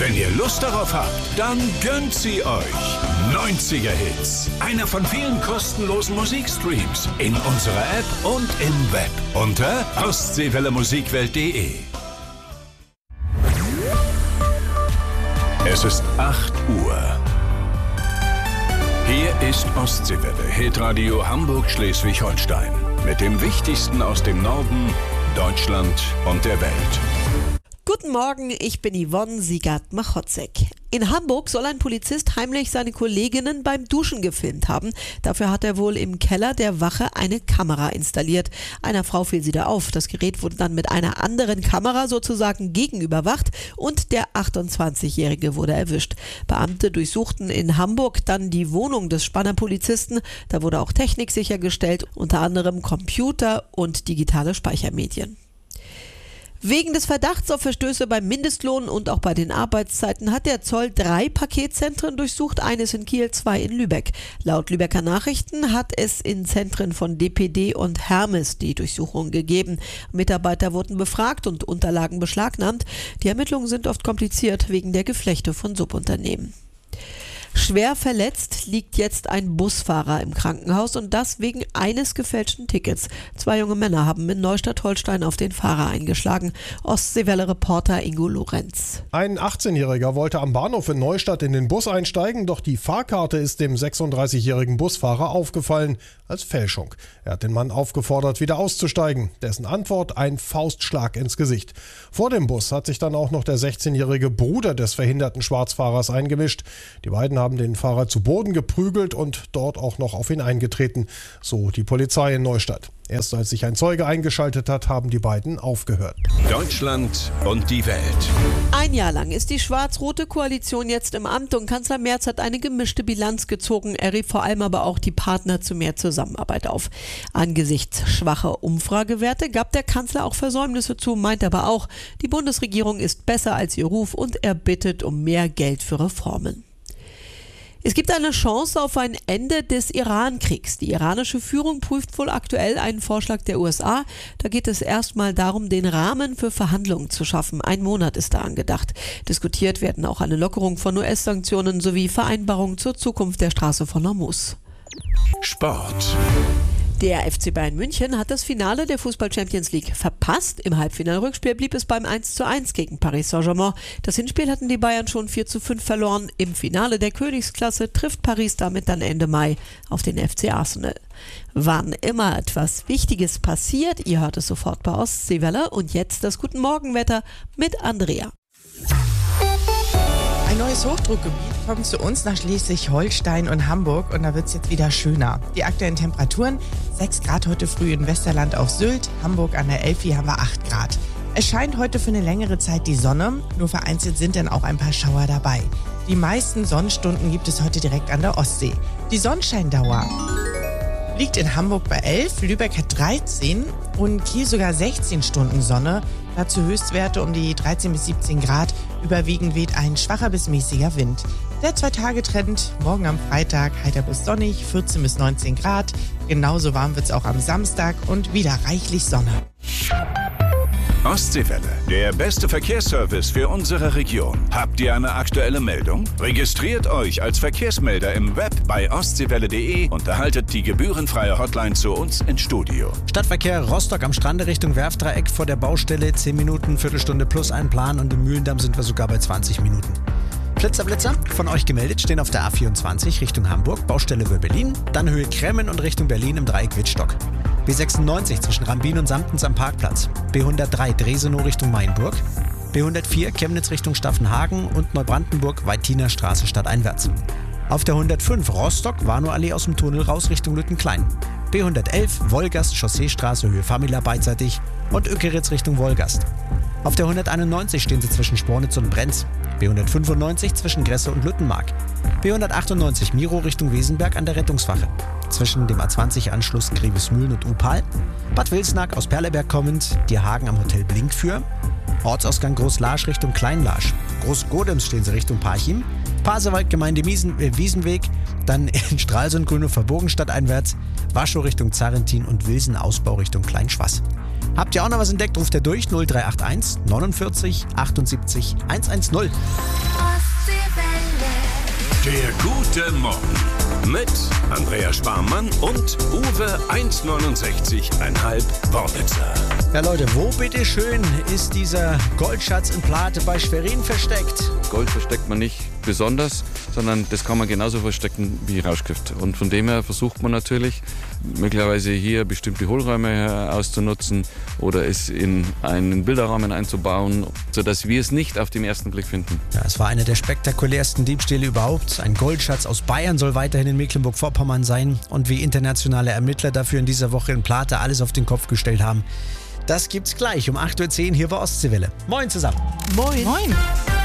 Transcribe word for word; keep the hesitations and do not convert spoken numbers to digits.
Wenn ihr Lust darauf habt, dann gönnt sie euch. neunziger Hits. Einer von vielen kostenlosen Musikstreams in unserer App und im Web. Unter ostseewelle musikwelt punkt de. Es ist acht Uhr. Hier ist Ostseewelle, Hitradio Hamburg-Schleswig-Holstein. Mit dem Wichtigsten aus dem Norden, Deutschland und der Welt. Guten Morgen, ich bin Yvonne Siegert-Machotzek. In Hamburg soll ein Polizist heimlich seine Kolleginnen beim Duschen gefilmt haben. Dafür hat er wohl im Keller der Wache eine Kamera installiert. Einer Frau fiel sie da auf. Das Gerät wurde dann mit einer anderen Kamera sozusagen gegenüberwacht und der achtundzwanzigjährige wurde erwischt. Beamte durchsuchten in Hamburg dann die Wohnung des Spannerpolizisten. Da wurde auch Technik sichergestellt, unter anderem Computer und digitale Speichermedien. Wegen des Verdachts auf Verstöße beim Mindestlohn und auch bei den Arbeitszeiten hat der Zoll drei Paketzentren durchsucht, eines in Kiel, zwei in Lübeck. Laut Lübecker Nachrichten hat es in Zentren von D P D und Hermes die Durchsuchung gegeben. Mitarbeiter wurden befragt und Unterlagen beschlagnahmt. Die Ermittlungen sind oft kompliziert wegen der Geflechte von Subunternehmen. Schwer verletzt liegt jetzt ein Busfahrer im Krankenhaus und das wegen eines gefälschten Tickets. Zwei junge Männer haben in Neustadt-Holstein auf den Fahrer eingeschlagen. Ostseewelle-Reporter Ingo Lorenz. Ein achtzehnjähriger wollte am Bahnhof in Neustadt in den Bus einsteigen, doch die Fahrkarte ist dem sechsunddreißigjährigen Busfahrer aufgefallen als Fälschung. Er hat den Mann aufgefordert, wieder auszusteigen. Dessen Antwort ein Faustschlag ins Gesicht. Vor dem Bus hat sich dann auch noch der sechzehnjährige Bruder des verhinderten Schwarzfahrers eingemischt. Die beiden haben den Fahrer zu Boden geprügelt und dort auch noch auf ihn eingetreten, so die Polizei in Neustadt. Erst als sich ein Zeuge eingeschaltet hat, haben die beiden aufgehört. Deutschland und die Welt. Ein Jahr lang ist die schwarz-rote Koalition jetzt im Amt und Kanzler Merz hat eine gemischte Bilanz gezogen. Er rief vor allem aber auch die Partner zu mehr Zusammenarbeit auf. Angesichts schwacher Umfragewerte gab der Kanzler auch Versäumnisse zu, meint aber auch, die Bundesregierung ist besser als ihr Ruf und er bittet um mehr Geld für Reformen. Es gibt eine Chance auf ein Ende des Iran-Kriegs. Die iranische Führung prüft wohl aktuell einen Vorschlag der U S A. Da geht es erstmal darum, den Rahmen für Verhandlungen zu schaffen. Ein Monat ist da angedacht. Diskutiert werden auch eine Lockerung von U S-Sanktionen sowie Vereinbarungen zur Zukunft der Straße von Hormuz. Sport. Der F C Bayern München hat das Finale der Fußball-Champions League verpasst. Im Halbfinalrückspiel blieb es beim eins zu eins gegen Paris Saint-Germain. Das Hinspiel hatten die Bayern schon vier zu fünf verloren. Im Finale der Königsklasse trifft Paris damit dann Ende Mai auf den F C Arsenal. Wann immer etwas Wichtiges passiert, ihr hört es sofort bei Ostseewelle. Und jetzt das Guten Morgenwetter mit Andrea. Ein neues Hochdruckgebiet kommt zu uns nach Schleswig-Holstein und Hamburg und da wird es jetzt wieder schöner. Die aktuellen Temperaturen, sechs Grad heute früh in Westerland auf Sylt, Hamburg an der Elfi haben wir acht Grad. Es scheint heute für eine längere Zeit die Sonne, nur vereinzelt sind dann auch ein paar Schauer dabei. Die meisten Sonnenstunden gibt es heute direkt an der Ostsee. Die Sonnenscheindauer liegt in Hamburg bei elf, Lübeck hat dreizehn und Kiel sogar sechzehn Stunden Sonne. Dazu Höchstwerte um die dreizehn bis siebzehn Grad. Überwiegend weht ein schwacher bis mäßiger Wind. Der Zwei-Tage-Trend, morgen am Freitag heiter bis sonnig, vierzehn bis neunzehn Grad. Genauso warm wird es auch am Samstag und wieder reichlich Sonne. Ostseewelle, der beste Verkehrsservice für unsere Region. Habt ihr eine aktuelle Meldung? Registriert euch als Verkehrsmelder im Web bei ostseewelle punkt de und erhaltet die gebührenfreie Hotline zu uns ins Studio. Stadtverkehr Rostock am Strande Richtung Werftdreieck vor der Baustelle, zehn Minuten, Viertelstunde plus ein Plan und im Mühlendamm sind wir sogar bei zwanzig Minuten. Blitzer, Blitzer, von euch gemeldet, stehen auf der A vierundzwanzig Richtung Hamburg, Baustelle Wöhr-Berlin, dann Höhe Kremmen und Richtung Berlin im Dreieck Wittstock. B sechsundneunzig zwischen Rambin und Samtens am Parkplatz, B hundertdrei Dresenow Richtung Mainburg, B hundertvier Chemnitz Richtung Staffenhagen und Neubrandenburg Weitiner Straße stadteinwärts. Auf der hundertfünf Rostock Warnow-Allee aus dem Tunnel raus Richtung Lüttenklein. B hundertelf Wolgast Chausseestraße Höhe Famila beidseitig und Ückeritz Richtung Wolgast. Auf der hunderteinundneunzig stehen sie zwischen Spornitz und Brenz. B hundertfünfundneunzig zwischen Gresse und Lüttenmark. B hundertachtundneunzig Miro Richtung Wesenberg an der Rettungswache. Zwischen dem A zwanzig Anschluss Grevesmühlen und Upal. Bad Wilsnack aus Perleberg kommend, Dierhagen am Hotel Blinkfür. Ortsausgang Groß-Larsch Richtung Klein-Larsch. Groß-Godems stehen sie Richtung Parchim. Pasewalk Gemeinde Wiesen, äh, Wiesenweg. Dann in Stralsund Grüne Verbogen stadteinwärts. Waschow Richtung Zarrentin und Wilsen Ausbau Richtung Kleinschwass. Habt ihr auch noch was entdeckt, ruft ihr durch null drei acht eins neunundvierzig achtundsiebzig hundertzehn. Der gute Morgen mit Andrea Sparmann und Uwe eins Komma neunundsechzig Komma fünf Wornitzer. Ja Leute, wo bitteschön ist dieser Goldschatz in Plate bei Schwerin versteckt? Gold versteckt man nicht besonders, sondern das kann man genauso verstecken wie Rauschgift. Und von dem her versucht man natürlich, möglicherweise hier bestimmte Hohlräume auszunutzen oder es in einen Bilderrahmen einzubauen, sodass wir es nicht auf den ersten Blick finden. Ja, es war einer der spektakulärsten Diebstähle überhaupt. Ein Goldschatz aus Bayern soll weiterhin in Mecklenburg-Vorpommern sein. Und wie internationale Ermittler dafür in dieser Woche in Plate alles auf den Kopf gestellt haben, das gibt's gleich um acht Uhr zehn hier bei Ostseewelle. Moin zusammen. Moin. Moin.